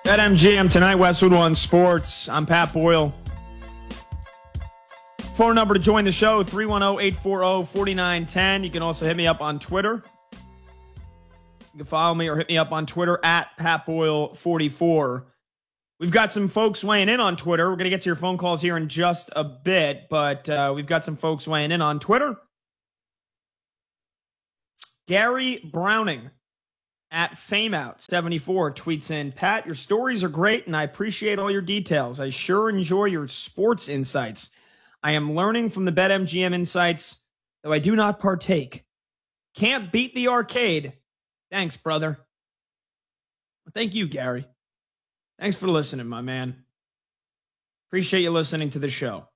BetMGM tonight, Westwood One Sports. I'm Pat Boyle. Phone number to join the show, 310-840-4910. You can also hit me up on Twitter. You can follow me or hit me up on Twitter at PatBoyle44. We've got some folks weighing in on Twitter. We're going to get to your phone calls here in just a bit, but we've got some folks weighing in on Twitter. Gary Browning at FameOut74 tweets in, Pat, your stories are great and I appreciate all your details. I sure enjoy your sports insights. I am learning from the BetMGM insights, though I do not partake. Can't beat the arcade. Thanks, brother. Thank you, Gary. Thanks for listening, my man. Appreciate you listening to the show.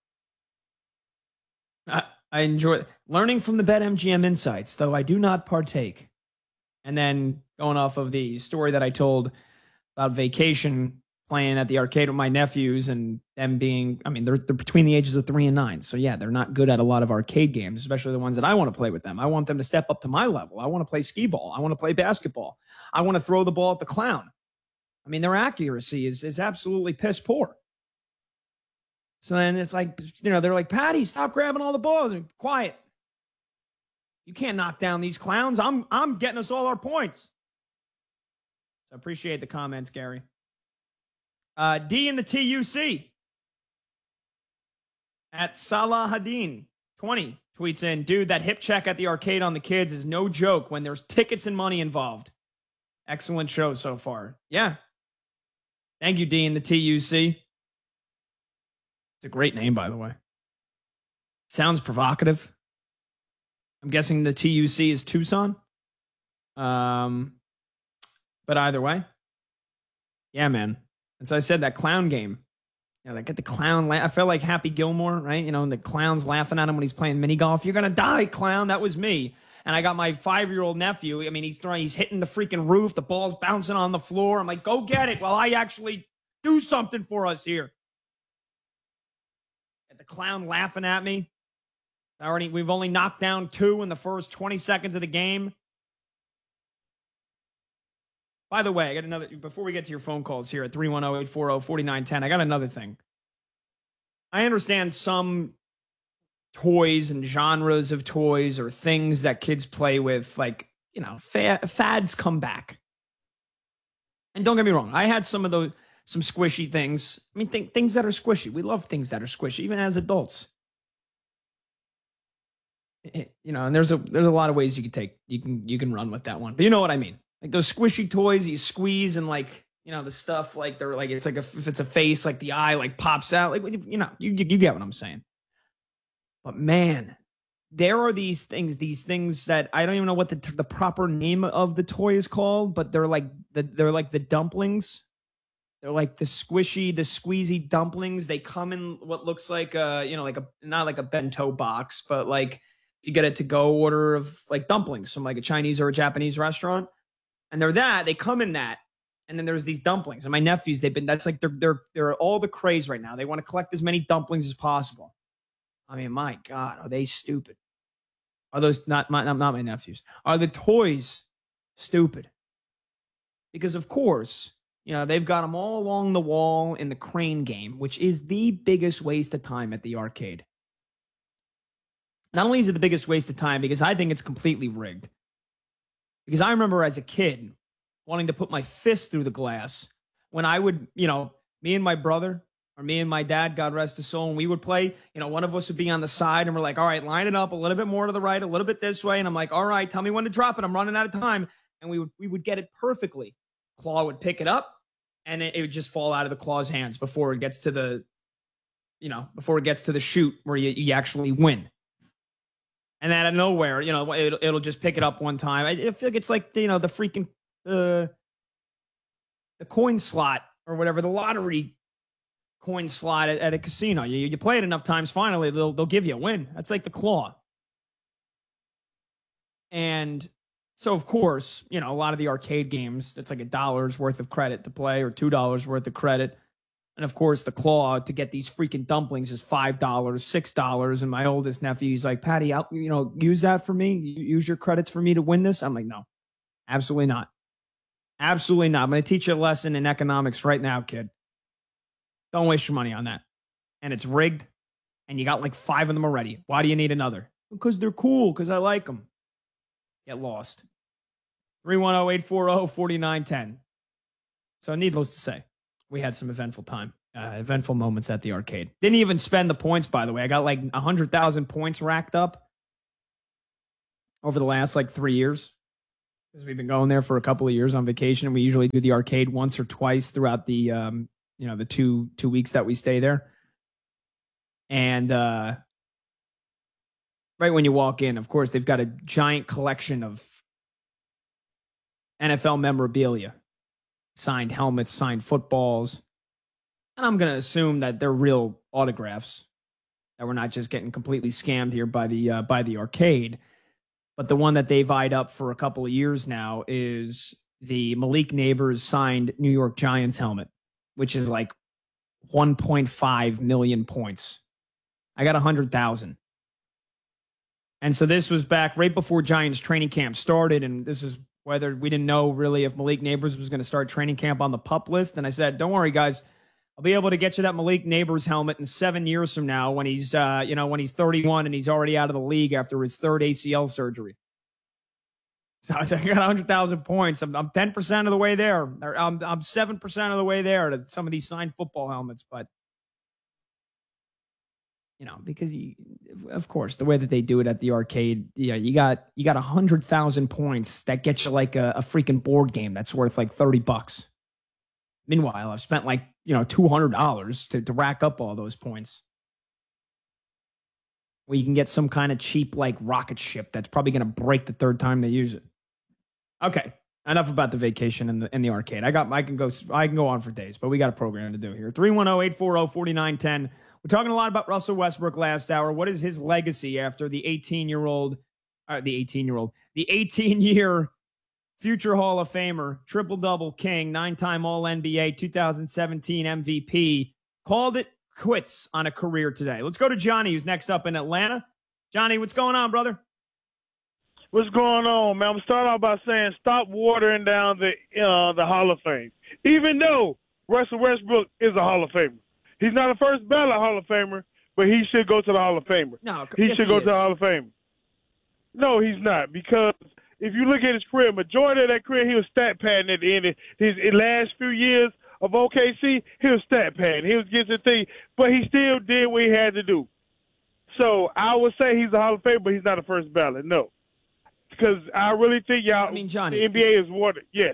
I enjoy learning from the BetMGM insights, though I do not partake. And then going off of the story that I told about vacation playing at the arcade with my nephews and them being, they're between the ages of 3 and 9. So yeah, they're not good at a lot of arcade games, especially the ones that I want to play with them. I want them to step up to my level. I want to play skee ball. I want to play basketball. I want to throw the ball at the clown. Their accuracy is absolutely piss poor. So then it's like, they're like, Patty, stop grabbing all the balls. Quiet. You can't knock down these clowns. I'm getting us all our points. So I appreciate the comments, Gary. D in the TUC at Salahadin 20 tweets in, dude, that hip check at the arcade on the kids is no joke when there's tickets and money involved. Excellent show so far. Yeah. Thank you, D in the TUC. It's a great name, by the way. Sounds provocative. I'm guessing the TUC is Tucson. But either way. Yeah, man. And so I said that clown game. They get the clown. I felt like Happy Gilmore, right? And the clown's laughing at him when he's playing mini golf. You're going to die, clown. That was me. And I got my 5-year-old nephew. He's hitting the freaking roof. The ball's bouncing on the floor. I'm like, go get it while I actually do something for us here. Get the clown laughing at me. We've only knocked down 2 in the first 20 seconds of the game. By the way, I got another, before we get to your phone calls here at 310-840-4910, I got another thing. I understand some toys and genres of toys or things that kids play with, fads come back. And don't get me wrong, I had some squishy things. Things that are squishy. We love things that are squishy, even as adults. And there's a lot of ways you can run with that one. But you know what I mean? Like those squishy toys you squeeze and the stuff if it's a face, like the eye pops out, you get what I'm saying. But man, there are these things that I don't even know what the proper name of the toy is called, but they're like the dumplings. They're like the squeezy dumplings. They come in what looks like not like a bento box, but like if you get a to-go order of dumplings from a Chinese or a Japanese restaurant. And they come in that. And then there's these dumplings. And my nephews, they're all the craze right now. They want to collect as many dumplings as possible. My God, are they stupid? Are those, not my nephews, are the toys stupid? Because of course, they've got them all along the wall in the crane game, which is the biggest waste of time at the arcade. Not only is it the biggest waste of time, because I think it's completely rigged. Because I remember as a kid wanting to put my fist through the glass when I would, me and my brother or me and my dad, God rest his soul, and we would play, one of us would be on the side and we're like, all right, line it up a little bit more to the right, a little bit this way. And I'm like, all right, tell me when to drop it. I'm running out of time. And we would get it perfectly. Claw would pick it up and it would just fall out of the claw's hands before it gets to the shoot where you actually win. And out of nowhere, it'll just pick it up one time. I feel like it's like, the freaking, the coin slot or whatever, the lottery coin slot at a casino. You play it enough times, finally, they'll give you a win. That's like the claw. And so, of course, a lot of the arcade games, it's like $1 worth of credit to play or $2 worth of credit. And of course, the claw to get these freaking dumplings is $5, $6. And my oldest nephew, he's like, Patty, use that for me. Use your credits for me to win this. I'm like, no, absolutely not. Absolutely not. I'm going to teach you a lesson in economics right now, kid. Don't waste your money on that. And it's rigged, and you got like 5 of them already. Why do you need another? Because they're cool, because I like them. Get lost. 310-840-4910. So needless to say, we had some eventful moments at the arcade. Didn't even spend the points, by the way. I got like 100,000 points racked up over the last like 3 years. Because we've been going there for a couple of years on vacation, and we usually do the arcade once or twice throughout the the two weeks that we stay there. And right when you walk in, of course, they've got a giant collection of NFL memorabilia, signed helmets, signed footballs, and I'm going to assume that they're real autographs, that we're not just getting completely scammed here by the arcade. But the one that they've eyed up for a couple of years now is the Malik Neighbors signed New York Giants helmet, which is like 1.5 million points. I got 100,000. And so this was back right before Giants training camp started. And this is whether we didn't know really if Malik Neighbors was going to start training camp on the PUP list. And I said, don't worry, guys. I'll be able to get you that Malik Neighbors helmet in 7 years from now when he's, when he's 31 and he's already out of the league after his 3rd ACL surgery. So I got 100,000 points. I'm 10% of the way there. I'm 7% of the way there to some of these signed football helmets. But, because of course, the way that they do it at the arcade, you got 100,000 points that gets you like a freaking board game that's worth like $30. Meanwhile, I've spent like, $200 to rack up all those points. Where you can get some kind of cheap like rocket ship that's probably going to break the 3rd time they use it. Okay, enough about the vacation in the arcade. I can go on for days, but we got a program to do here. 310-840-4910. We're talking a lot about Russell Westbrook last hour. What is his legacy after the 18-year future Hall of Famer, triple-double king, 9-time All-NBA, 2017 MVP, called it quits on a career today. Let's go to Johnny, who's next up in Atlanta. Johnny, what's going on, brother? What's going on, man? I'm going to start off by saying stop watering down the Hall of Fame. Even though Russell Westbrook is a Hall of Famer. He's not a first ballot Hall of Famer, but he should go to the Hall of Famer. No, he should go to the Hall of Famer. No, he's not, because if you look at his career, majority of that career, he was stat padding at the end of his last few years of OKC. He was stat padding. He was getting the thing, but he still did what he had to do. So I would say he's a Hall of Famer, but he's not a first ballot. No, because I really think Johnny, the NBA is watered. Yes.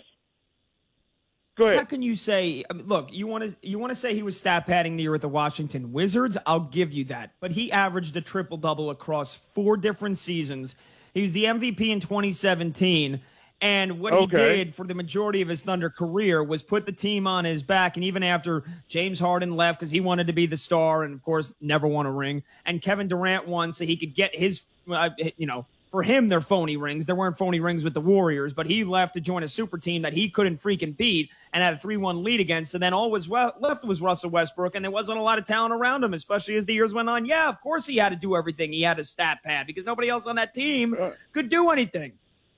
Go ahead. How can you say? Look, you want to say he was stat padding the year with the Washington Wizards? I'll give you that, but he averaged a triple double across 4 different seasons. He was the MVP in 2017. And what he did for the majority of his Thunder career was put the team on his back. And even after James Harden left because he wanted to be the star and, of course, never won a ring, and Kevin Durant won so he could get his, for him, they're phony rings. There weren't phony rings with the Warriors, but he left to join a super team that he couldn't freaking beat and had a 3-1 lead against. And then all was left was Russell Westbrook, and there wasn't a lot of talent around him, especially as the years went on. Yeah, of course he had to do everything. He had a stat pad because nobody else on that team could do anything.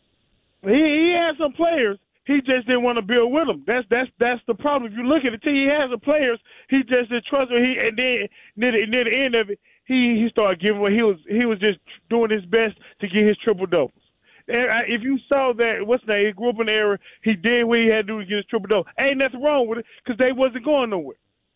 He had some players. He just didn't want to build with them. That's the problem. If you look at the team, he has some players. He just didn't trust them. And then near the end of it, he started giving away. He was just doing his best to get his triple doubles. If you saw that, he grew up in the era. He did what he had to do to get his triple double. Ain't nothing wrong with it because they wasn't going nowhere.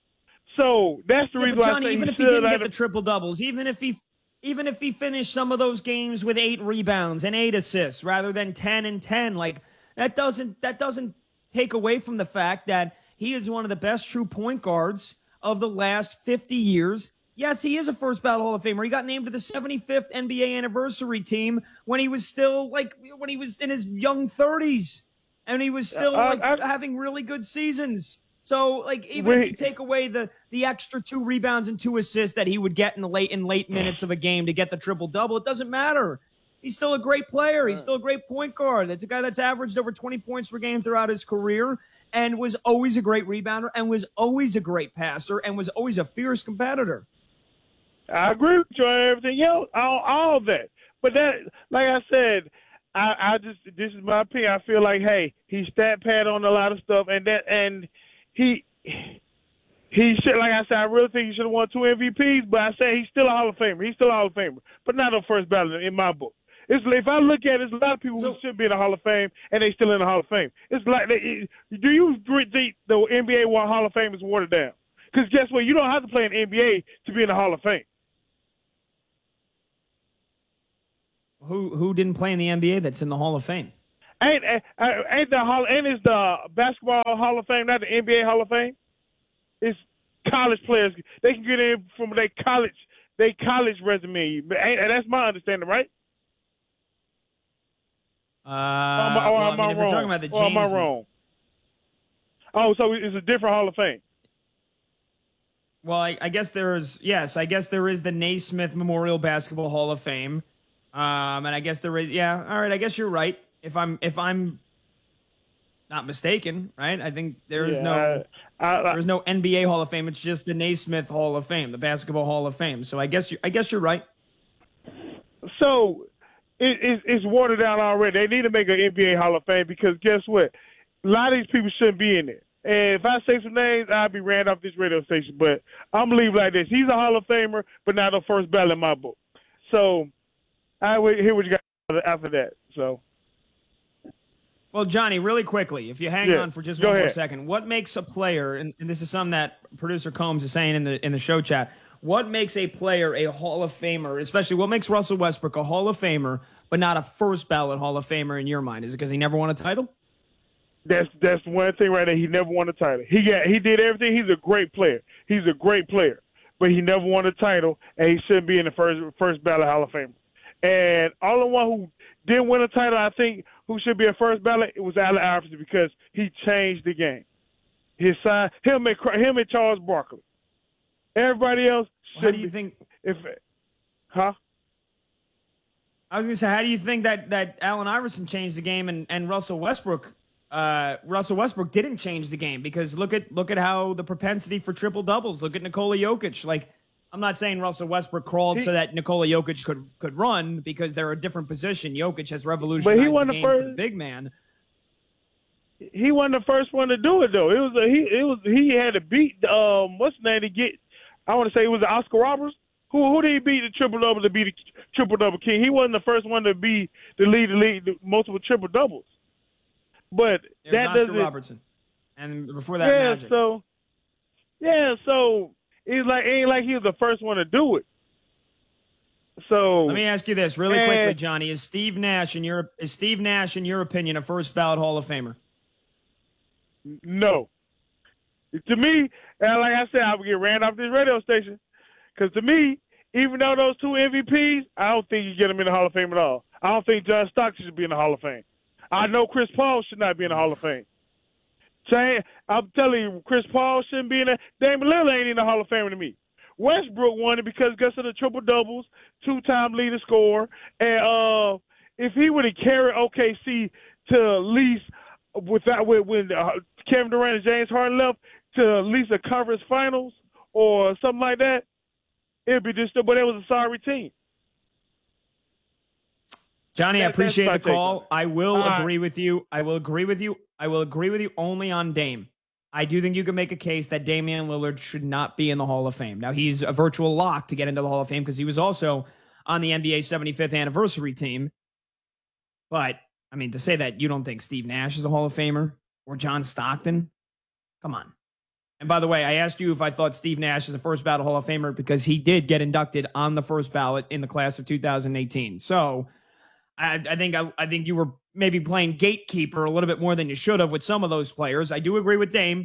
So that's the reason why Johnny, I say even if he didn't get the triple doubles, even if he finished some of those games with 8 rebounds and 8 assists rather than 10 and 10, like that doesn't take away from the fact that he is one of the best true point guards of the last 50 years. Yes, he is a first ballot Hall of Famer. He got named to the 75th NBA anniversary team when he was still when he was in his young 30s, and he was still having really good seasons. So, even if you take away the extra 2 rebounds and 2 assists that he would get in late minutes of a game to get the triple-double, it doesn't matter. He's still a great player. He's still a great point guard. That's a guy that's averaged over 20 points per game throughout his career and was always a great rebounder and was always a great passer and was always a fierce competitor. I agree with you on everything else, all of that. But that, like I said, I just this is my opinion. I feel like, hey, he stat pad on a lot of stuff, and he should, like I said, I really think he should have won 2 MVPs. But I say he's still a Hall of Famer. He's still a Hall of Famer, but not on first ballot in my book. It's if I look at it, there's a lot of people who should be in the Hall of Fame and they still in the Hall of Fame. It's like, do you think the NBA Hall of Fame is watered down? Because guess what? You don't have to play in the NBA to be in the Hall of Fame. Who didn't play in the NBA that's in the Hall of Fame? Ain't it's the Basketball Hall of Fame, not the NBA Hall of Fame? It's college players. They can get in from their college resume. And that's my understanding, right? Am I wrong? If we're talking about the James, or am I wrong? Oh, so it's a different Hall of Fame. Well, I guess there is the Naismith Memorial Basketball Hall of Fame. And I guess there is, yeah. All right, I guess you're right. If I'm not mistaken, right? I think there is no NBA Hall of Fame. It's just the Naismith Hall of Fame, the Basketball Hall of Fame. So I guess you're right. So it's watered down already. They need to make an NBA Hall of Fame because guess what? A lot of these people shouldn't be in it. And if I say some names, I'll be ran off this radio station. But I'm going to leave it like this. He's a Hall of Famer, but not on first ballot in my book. So I will hear what you got after that. So, well, Johnny, really quickly, if you hang on for just one more second, what makes a player, and this is something that producer Combs is saying in the show chat, what makes a player a Hall of Famer, especially what makes Russell Westbrook a Hall of Famer, but not a first ballot Hall of Famer in your mind? Is it because he never won a title? That's one thing right there. He never won a title. He did everything. He's a great player. He's a great player, but he never won a title, and he shouldn't be in the first ballot Hall of Famer. And all the one who didn't win a title, I think, who should be a first ballot, it was Allen Iverson because he changed the game. His side, him and Charles Barkley. Everybody else should. How do you think? Huh? I was going to say, how do you think that Allen Iverson changed the game and Russell Westbrook didn't change the game? Because look at how the propensity for triple doubles. Look at Nikola Jokic. Like, I'm not saying Russell Westbrook crawled so that Nikola Jokic could run because they're a different position. Jokic has revolutionized the game for the big man. He wasn't the first one to do it though. He had to beat what's the name to get? I want to say it was Oscar Roberts. Who did he beat the triple double to be the triple double king? He wasn't the first one to be the lead multiple triple doubles. But that doesn't. Oscar Robertson, and before that, Magic. So it ain't like he was the first one to do it. So let me ask you this really quickly, Johnny: Is Steve Nash in your opinion a first ballot Hall of Famer? No. To me, and like I said, I would get ran off this radio station because to me, even though those 2 MVPs, I don't think you get them in the Hall of Fame at all. I don't think John Stockton should be in the Hall of Fame. I know Chris Paul should not be in the Hall of Fame. I'm telling you, Chris Paul shouldn't be in there. Damian Lillard ain't in the Hall of Fame to me. Westbrook won it because of the triple doubles, 2-time leader scorer, and if he would have carried OKC to at least when Kevin Durant and James Harden left to at least a conference finals or something like that, it'd be just. But it was a sorry team. Johnny, I appreciate the call. I will agree with you. I will agree with you only on Dame. I do think you can make a case that Damian Lillard should not be in the Hall of Fame. Now, he's a virtual lock to get into the Hall of Fame because he was also on the NBA 75th anniversary team. But, I mean, to say that you don't think Steve Nash is a Hall of Famer or John Stockton, come on. And by the way, I asked you if I thought Steve Nash is a first ballot Hall of Famer because he did get inducted on the first ballot in the class of 2018. So I think you were maybe playing gatekeeper a little bit more than you should have with some of those players. I do agree with Dame.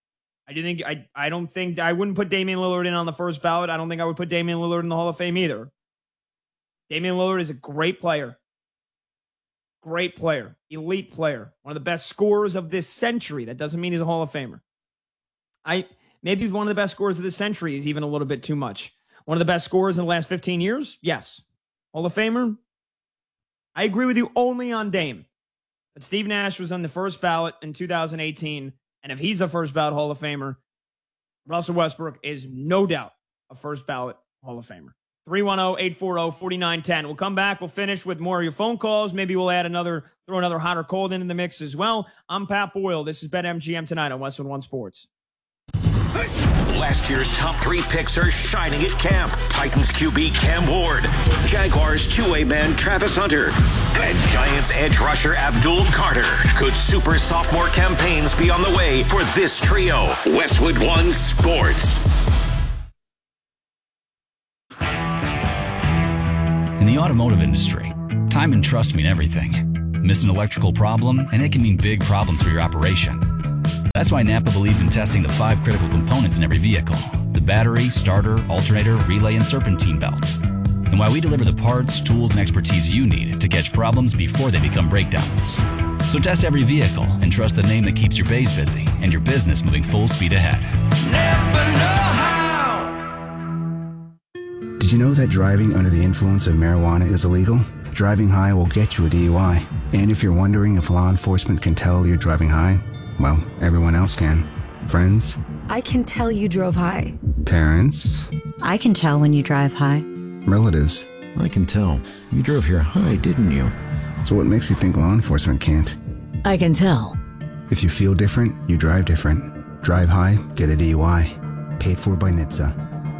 I wouldn't put Damian Lillard in on the first ballot. I don't think I would put Damian Lillard in the Hall of Fame either. Damian Lillard is a great player. Great player. Elite player. One of the best scorers of this century. That doesn't mean he's a Hall of Famer. Maybe one of the best scorers of the century is even a little bit too much. One of the best scorers in the last 15 years? Yes. Hall of Famer? I agree with you only on Dame. But Steve Nash was on the first ballot in 2018, and if he's a first ballot Hall of Famer, Russell Westbrook is no doubt a first ballot Hall of Famer. 310-840-4910. We'll come back. We'll finish with more of your phone calls. Maybe we'll throw another hot or cold into the mix as well. I'm Pat Boyle. This is BetMGM tonight on Westwood One Sports. Last year's top 3 picks are shining at camp. Titans QB Cam Ward, Jaguars two-way man Travis Hunter, and Giants edge rusher Abdul Carter. Could super sophomore campaigns be on the way for this trio? Westwood One Sports. In the automotive industry, time and trust mean everything. Miss an electrical problem, and it can mean big problems for your operation. That's why Napa believes in testing the 5 critical components in every vehicle: the battery, starter, alternator, relay, and serpentine belt. And why we deliver the parts, tools, and expertise you need to catch problems before they become breakdowns. So test every vehicle and trust the name that keeps your bays busy and your business moving full speed ahead. Napa know-how. Did you know that driving under the influence of marijuana is illegal? Driving high will get you a DUI. And if you're wondering if law enforcement can tell you're driving high, well, everyone else can. Friends? I can tell you drove high. Parents? I can tell when you drive high. Relatives? I can tell. You drove here high, didn't you? So what makes you think law enforcement can't? I can tell. If you feel different, you drive different. Drive high, get a DUI. Paid for by NHTSA.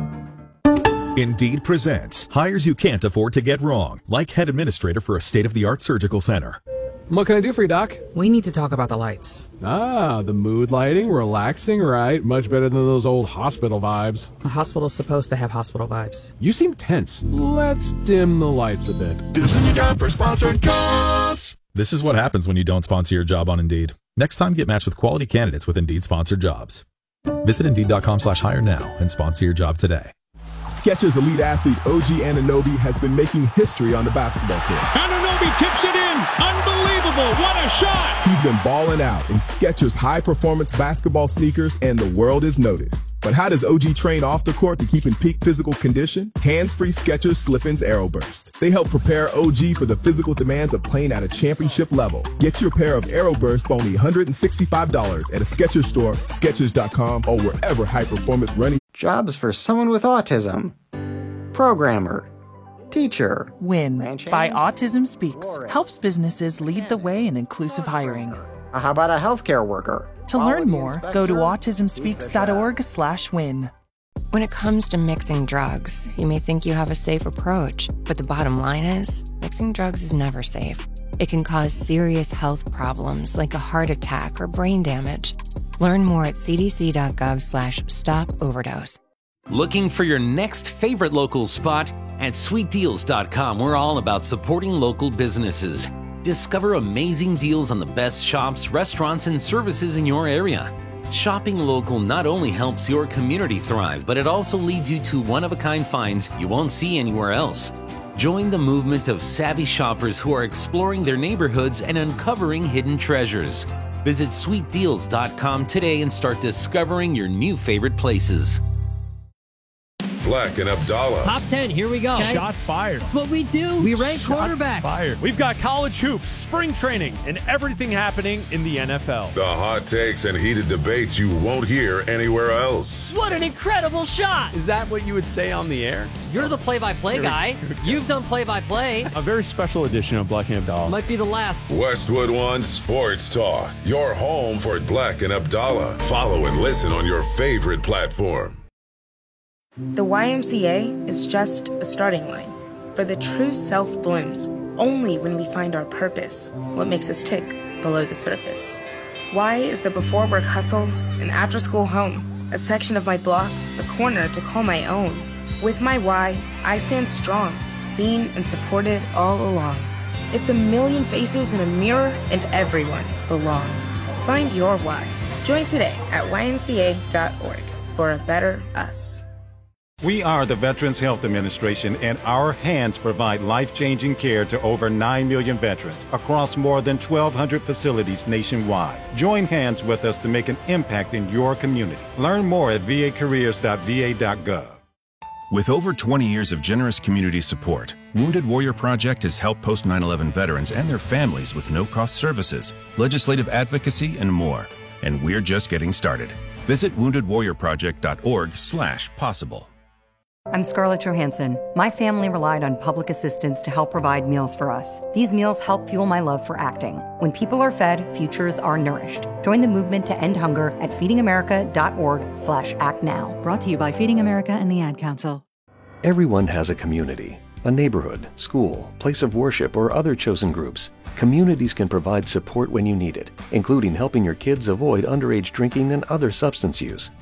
Indeed presents hires you can't afford to get wrong, like head administrator for a state-of-the-art surgical center. What can I do for you, Doc? We need to talk about the lights. Ah, the mood lighting, relaxing, right? Much better than those old hospital vibes. A hospital's supposed to have hospital vibes. You seem tense. Let's dim the lights a bit. This is your time for sponsored jobs. This is what happens when you don't sponsor your job on Indeed. Next time, get matched with quality candidates with Indeed sponsored jobs. Visit Indeed.com/hire now and sponsor your job today. Skechers elite athlete OG Anunoby has been making history on the basketball court. Anunoby tips it in. Unbelievable. What a shot. He's been balling out in Skechers high-performance basketball sneakers, and the world is noticed. But how does OG train off the court to keep in peak physical condition? Hands-free Skechers Slip-ins Aeroburst. They help prepare OG for the physical demands of playing at a championship level. Get your pair of Aeroburst for only $165 at a Skechers store, Skechers.com, or wherever high-performance running. Jobs for someone with autism. Programmer. Teacher. WIN by Autism Speaks helps businesses lead the way in inclusive hiring. How about a healthcare worker? To learn more, go to autismspeaks.org/win. When it comes to mixing drugs, you may think you have a safe approach, but the bottom line is, mixing drugs is never safe. It can cause serious health problems like a heart attack or brain damage. Learn more at cdc.gov/stop-overdose. Looking for your next favorite local spot? At sweetdeals.com, we're all about supporting local businesses. Discover amazing deals on the best shops, restaurants, and services in your area. Shopping local not only helps your community thrive, but it also leads you to one-of-a-kind finds you won't see anywhere else. Join the movement of savvy shoppers who are exploring their neighborhoods and uncovering hidden treasures. Visit sweetdeals.com today and start discovering your new favorite places. Black and Abdallah. Top 10, here we go. Okay. Shots fired. That's what we do. We rank quarterbacks. Fired. We've got college hoops, spring training, and everything happening in the NFL. The hot takes and heated debates you won't hear anywhere else. What an incredible shot. Is that what you would say on the air? You're the play-by-play guy. You've done play-by-play. A very special edition of Black and Abdallah. Might be the last. Westwood One Sports Talk. Your home for Black and Abdallah. Follow and listen on your favorite platform. The YMCA is just a starting line, for the true self blooms only when we find our purpose, what makes us tick below the surface. Y is the before work hustle, an after school home, a section of my block, a corner to call my own. With my Y, I stand strong, seen and supported all along. It's a million faces in a mirror, and everyone belongs. Find your Y. Join today at ymca.org for a better us. We are the Veterans Health Administration, and our hands provide life-changing care to over 9 million veterans across more than 1,200 facilities nationwide. Join hands with us to make an impact in your community. Learn more at vacareers.va.gov. With over 20 years of generous community support, Wounded Warrior Project has helped post 9/11 veterans and their families with no-cost services, legislative advocacy, and more. And we're just getting started. Visit woundedwarriorproject.org/possible. I'm Scarlett Johansson. My family relied on public assistance to help provide meals for us. These meals help fuel my love for acting. When people are fed, futures are nourished. Join the movement to end hunger at feedingamerica.org/actnow. Brought to you by Feeding America and the Ad Council. Everyone has a community, a neighborhood, school, place of worship, or other chosen groups. Communities can provide support when you need it, including helping your kids avoid underage drinking and other substance use.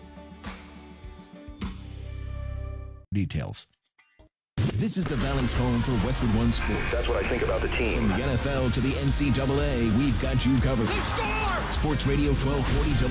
Details. This is the Valleys home for Westwood One Sports. That's what I think about the team. From the NFL to the NCAA, we've got you covered. Sports Radio 1240